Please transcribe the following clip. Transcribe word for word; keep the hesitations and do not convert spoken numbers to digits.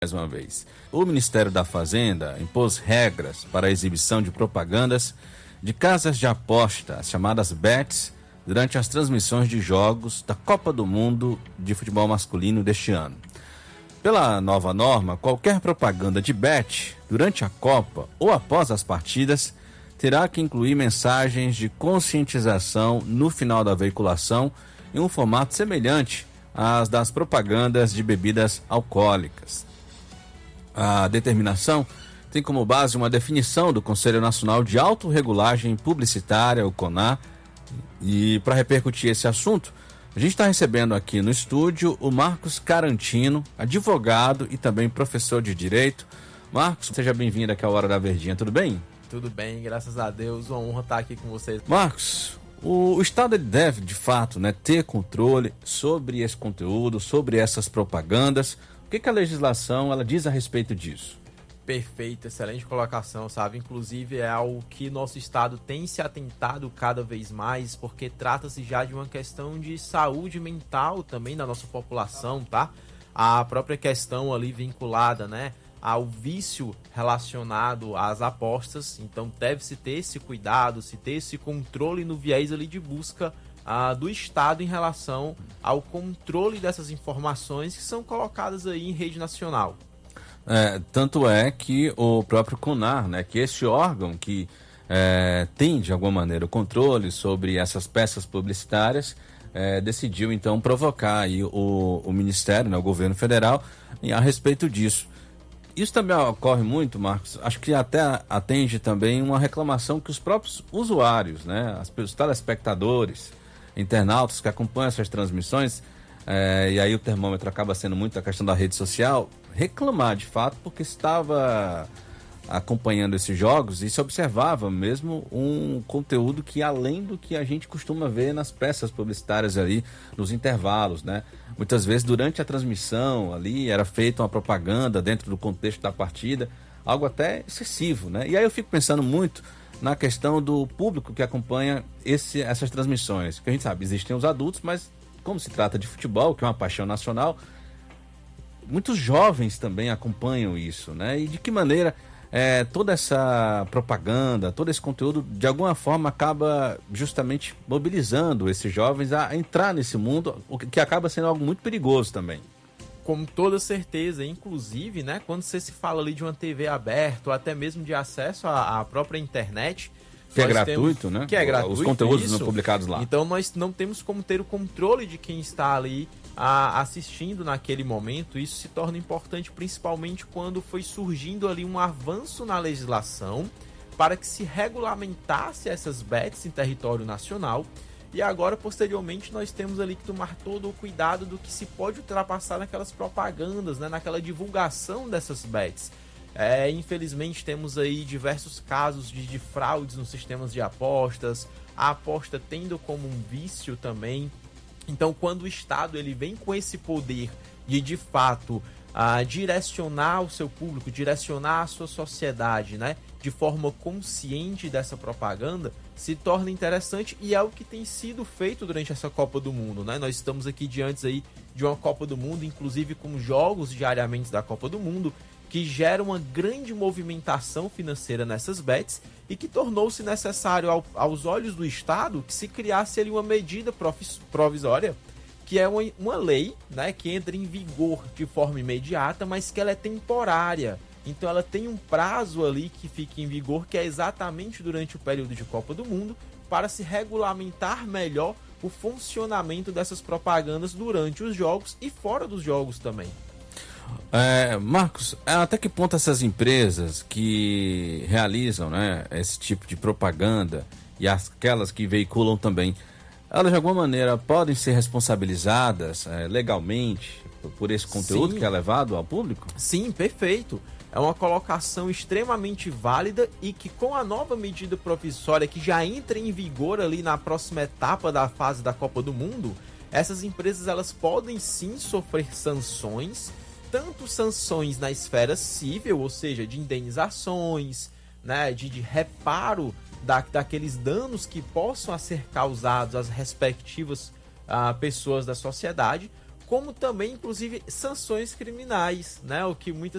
Mais uma vez, o Ministério da Fazenda impôs regras para a exibição de propagandas de casas de aposta, as chamadas bets, durante as transmissões de jogos da Copa do Mundo de futebol masculino deste ano. Pela nova norma, qualquer propaganda de bet durante a Copa ou após as partidas terá que incluir mensagens de conscientização no final da veiculação em um formato semelhante às das propagandas de bebidas alcoólicas. A determinação tem como base uma definição do Conselho Nacional de Autorregulagem Publicitária, o CONAR, e para repercutir esse assunto, a gente está recebendo aqui no estúdio o Marcos Carantino, advogado e também professor de Direito. Marcos, seja bem-vindo aqui à Hora da Verdinha, tudo bem? Tudo bem, graças a Deus, uma honra estar aqui com vocês. Marcos, o, o Estado ele deve, de fato, né, ter controle sobre esse conteúdo, sobre essas propagandas. O que, que a legislação ela diz a respeito disso? Perfeito, excelente colocação, sabe? Inclusive é algo que nosso Estado tem se atentado cada vez mais, porque trata-se já de uma questão de saúde mental também da nossa população, tá? A própria questão ali vinculada, né, ao vício relacionado às apostas, então deve-se ter esse cuidado, se ter esse controle no viés ali de busca ah, do Estado em relação ao controle dessas informações que são colocadas aí em rede nacional. É, tanto é que o próprio CONAR, né, que esse órgão que é, tem de alguma maneira o controle sobre essas peças publicitárias, é, decidiu então provocar aí o, o Ministério, né, o governo federal, a respeito disso. Isso também ocorre muito, Marcos, acho que até atende também uma reclamação que os próprios usuários, né, os telespectadores, internautas que acompanham essas transmissões, é, e aí o termômetro acaba sendo muito a questão da rede social, reclamar de fato porque estava acompanhando esses jogos e se observava mesmo um conteúdo que além do que a gente costuma ver nas peças publicitárias ali, nos intervalos, né? Muitas vezes durante a transmissão ali era feita uma propaganda dentro do contexto da partida, algo até excessivo, né? E aí eu fico pensando muito na questão do público que acompanha esse, essas transmissões, que a gente sabe, existem os adultos, mas como se trata de futebol, que é uma paixão nacional, muitos jovens também acompanham isso, né? E de que maneira é, toda essa propaganda, todo esse conteúdo, de alguma forma acaba justamente mobilizando esses jovens a entrar nesse mundo, o que acaba sendo algo muito perigoso também. Com toda certeza, inclusive, né, quando você se fala ali de uma T V aberta, ou até mesmo de acesso à, à própria internet, que é gratuito, temos, né? Que é gratuito. Os conteúdos isso. não publicados lá. Então nós não temos como ter o controle de quem está ali a, assistindo naquele momento. Isso se torna importante principalmente quando foi surgindo ali um avanço na legislação para que se regulamentasse essas bets em território nacional. E agora, posteriormente, nós temos ali que tomar todo o cuidado do que se pode ultrapassar naquelas propagandas, né? Naquela divulgação dessas bets. É, infelizmente temos aí diversos casos de, de fraudes nos sistemas de apostas, a aposta tendo como um vício também. Então, quando o Estado ele vem com esse poder de, de fato, a direcionar o seu público, direcionar a sua sociedade, né, de forma consciente dessa propaganda, se torna interessante e é o que tem sido feito durante essa Copa do Mundo, né? Nós estamos aqui diante aí de uma Copa do Mundo, inclusive com jogos diariamente da Copa do Mundo, que gera uma grande movimentação financeira nessas bets e que tornou-se necessário ao, aos olhos do Estado que se criasse ali uma medida provisória, que é uma, uma lei, né, que entra em vigor de forma imediata, mas que ela é temporária. Então ela tem um prazo ali que fica em vigor, que é exatamente durante o período de Copa do Mundo, para se regulamentar melhor o funcionamento dessas propagandas durante os jogos e fora dos jogos também. É, Marcos, até que ponto essas empresas que realizam, né, esse tipo de propaganda e aquelas que veiculam também, elas de alguma maneira podem ser responsabilizadas é, legalmente por esse conteúdo Sim. que é levado ao público? Sim, perfeito. É uma colocação extremamente válida e que com a nova medida provisória que já entra em vigor ali na próxima etapa da fase da Copa do Mundo, essas empresas elas podem sim sofrer sanções, tanto sanções na esfera civil, ou seja, de indenizações, né, de, de reparo da, daqueles danos que possam ser causados às respectivas ah, pessoas da sociedade, como também, inclusive, sanções criminais, né, o que muitas